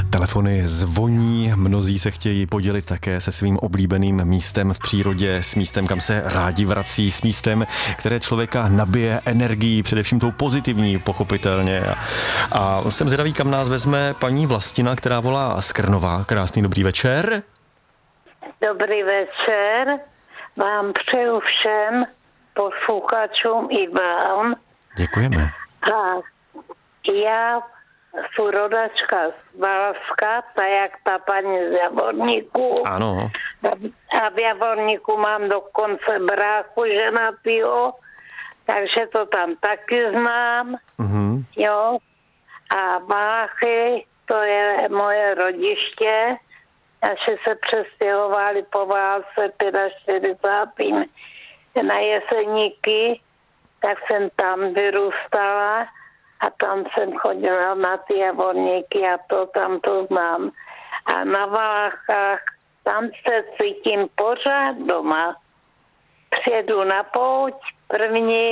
Telefony zvoní, mnozí se chtějí podělit také se svým oblíbeným místem v přírodě, s místem, kam se rádi vrací, s místem, které člověka nabije energií, především tou pozitivní, pochopitelně. A jsem zvědavý, kam nás vezme paní Vlastina, která volá z Krnova. Krásný dobrý večer. Dobrý večer. Vám přeju všem posluchačům i vám. Děkujeme. A já jsem rodačka z Valašska, tak jak ta paní z Javorníku. Ano. A v Javorníku mám dokonce bráchu ženatýho, takže to tam taky znám. Mm-hmm. Jo. A Valachy, to je moje rodiště. Naši se přestěhovali po válce 45. na Jeseníky, tak jsem tam vyrůstala a tam jsem chodila na ty Javorníky a tam to znám. A na Valachách tam se cítím pořád doma. Přijedu na pouť první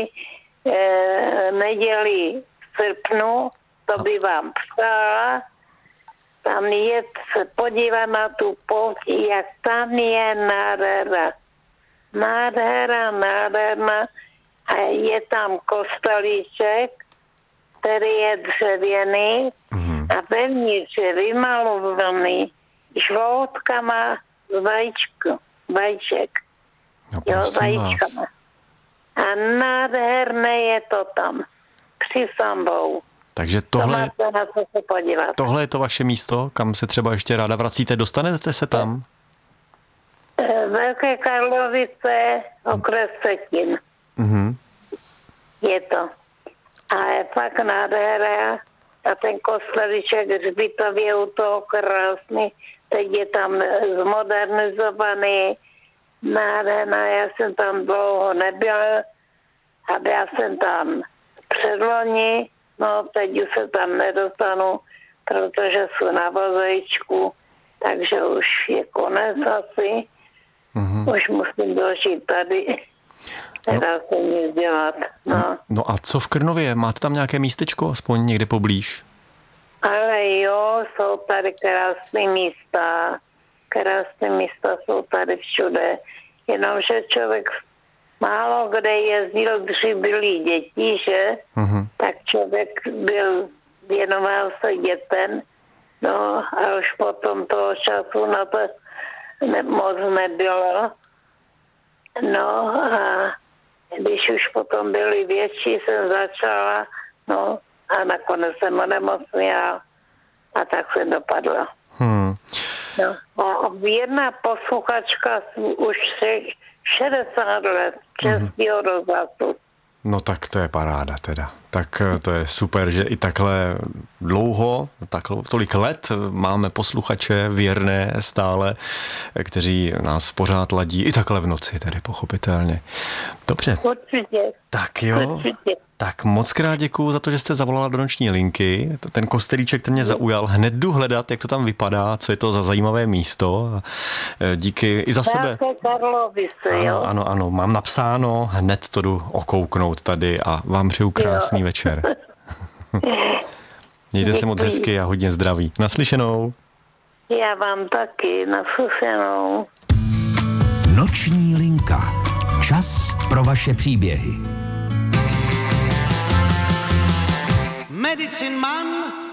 neděli v srpnu, to by vám psala, tam jet se podívat na tu pouť, jak tam je nádhera. Nádherná. A je tam kostelíček, který je dřevěný a vevnitř je vymalovaný žloutkama z vajíček. No, vajíčkama. A nádherné je to tam. Při Sambou. Takže tohle je to vaše místo, kam se třeba ještě ráda vracíte. Dostanete se tam? Velké Karlovice, okres Vsetín. Mm-hmm. Je to. A je fakt nádhera. A ten kostelíček hřbitově u toho krásný. Teď je tam zmodernizovaný. Nádherná. Já jsem tam dlouho nebyla. A já jsem tam předloni. No, teď už se tam nedostanu, protože jsou na vozejčku. Takže už je konec asi. Mm-hmm. Už musím dožít tady. Nedá se nic dělat. No a co v Krnově? Máte tam nějaké místečko, aspoň někde poblíž? Ale jo, jsou tady krásné místa. Krásné místa jsou tady všude. Jenomže člověk málo kde jezdil, když byli děti, že? Mm-hmm. Tak člověk věnoval se dětem. No a už potom toho času na to moc nebylo. No a když už potom byli větší, jsem začala, no a nakonec jsem onemocněla a tak se dopadla. No a jedna posluchačka už 60 let Českého rozhlasu. No tak to je paráda teda. Tak to je super, že i takhle dlouho, tolik let máme posluchače věrné stále, kteří nás pořád ladí i takhle v noci, tedy pochopitelně. Dobře. Určitě. Tak jo. Určitě. Tak moc krát děkuju za to, že jste zavolala do noční linky. Ten kostelíček, ten mě zaujal. Hned jdu hledat, jak to tam vypadá, co je to za zajímavé místo. Díky i za sebe. Ano, mám napsáno, hned to jdu okouknout tady a vám přeju krásný večer. Mějte se moc hezky a hodně zdraví. Naslyšenou. Já vám taky, naslyšenou. Noční linka. Čas pro vaše příběhy. Medicine Man